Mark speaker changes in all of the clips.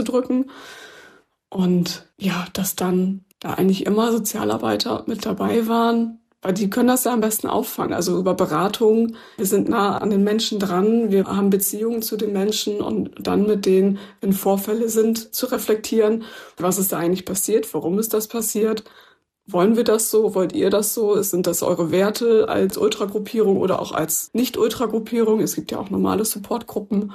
Speaker 1: auszudrücken. Und ja, dass dann da eigentlich immer Sozialarbeiter mit dabei waren, weil die können das ja am besten auffangen. Also über Beratung, wir sind nah an den Menschen dran, wir haben Beziehungen zu den Menschen und dann mit denen, wenn Vorfälle sind, zu reflektieren, was ist da eigentlich passiert, warum ist das passiert, wollen wir das so, wollt ihr das so, sind das eure Werte als Ultragruppierung oder auch als Nicht-Ultragruppierung, es gibt ja auch normale Supportgruppen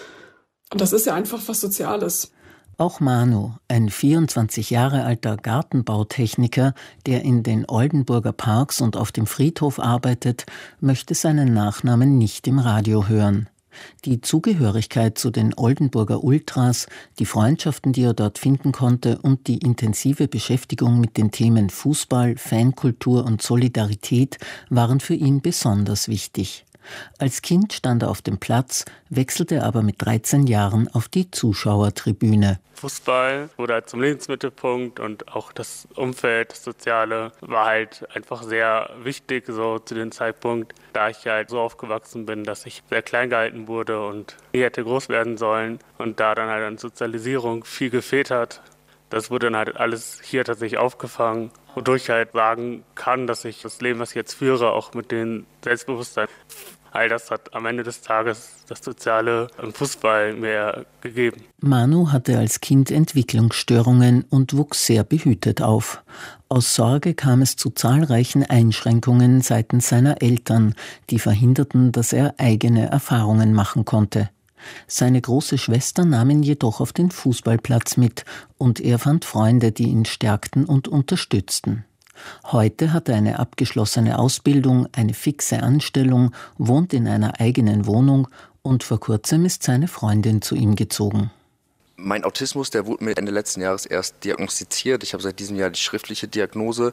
Speaker 1: und das ist ja einfach was Soziales.
Speaker 2: Auch Manu, ein 24 Jahre alter Gartenbautechniker, der in den Oldenburger Parks und auf dem Friedhof arbeitet, möchte seinen Nachnamen nicht im Radio hören. Die Zugehörigkeit zu den Oldenburger Ultras, die Freundschaften, die er dort finden konnte und die intensive Beschäftigung mit den Themen Fußball, Fankultur und Solidarität waren für ihn besonders wichtig. Als Kind stand er auf dem Platz, wechselte aber mit 13 Jahren auf die Zuschauertribüne.
Speaker 3: Fußball wurde halt zum Lebensmittelpunkt und auch das Umfeld, das Soziale war halt einfach sehr wichtig so zu dem Zeitpunkt, da ich halt so aufgewachsen bin, dass ich sehr klein gehalten wurde und nie hätte groß werden sollen und da dann halt an Sozialisierung viel gefehlt hat. Das wurde dann halt alles hier tatsächlich aufgefangen, wodurch ich halt sagen kann, dass ich das Leben, was ich jetzt führe, auch mit dem Selbstbewusstsein, all das hat am Ende des Tages das Soziale im Fußball mir gegeben.
Speaker 2: Manu hatte als Kind Entwicklungsstörungen und wuchs sehr behütet auf. Aus Sorge kam es zu zahlreichen Einschränkungen seitens seiner Eltern, die verhinderten, dass er eigene Erfahrungen machen konnte. Seine große Schwester nahm ihn jedoch auf den Fußballplatz mit und er fand Freunde, die ihn stärkten und unterstützten. Heute hat er eine abgeschlossene Ausbildung, eine fixe Anstellung, wohnt in einer eigenen Wohnung und vor kurzem ist seine Freundin zu ihm gezogen.
Speaker 4: Mein Autismus, der wurde mir Ende letzten Jahres erst diagnostiziert. Ich habe seit diesem Jahr die schriftliche Diagnose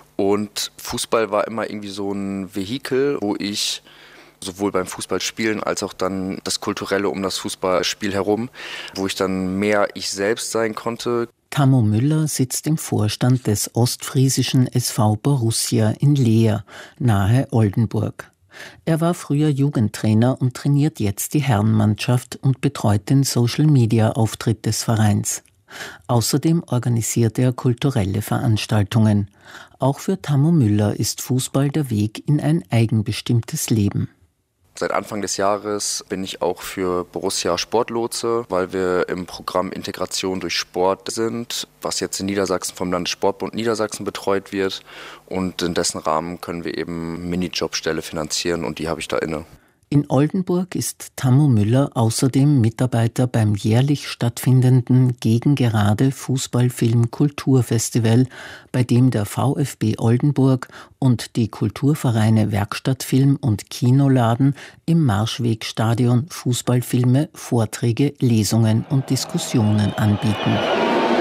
Speaker 4: und Fußball war immer irgendwie so ein Vehikel, wo ich sowohl beim Fußballspielen als auch dann das Kulturelle um das Fußballspiel herum, wo ich dann mehr ich selbst sein konnte.
Speaker 2: Tammo Müller sitzt im Vorstand des ostfriesischen SV Borussia in Leer, nahe Oldenburg. Er war früher Jugendtrainer und trainiert jetzt die Herrenmannschaft und betreut den Social-Media-Auftritt des Vereins. Außerdem organisiert er kulturelle Veranstaltungen. Auch für Tammo Müller ist Fußball der Weg in ein eigenbestimmtes Leben.
Speaker 4: Seit Anfang des Jahres bin ich auch für Borussia Sportlotse, weil wir im Programm Integration durch Sport sind, was jetzt in Niedersachsen vom Landessportbund Niedersachsen betreut wird. Und in dessen Rahmen können wir eben Minijobstelle finanzieren und die habe ich da inne.
Speaker 2: In Oldenburg ist Tammo Müller außerdem Mitarbeiter beim jährlich stattfindenden Gegengerade Fußballfilm-Kulturfestival, bei dem der VfB Oldenburg und die Kulturvereine Werkstattfilm und Kinoladen im Marschwegstadion Fußballfilme, Vorträge, Lesungen und Diskussionen anbieten.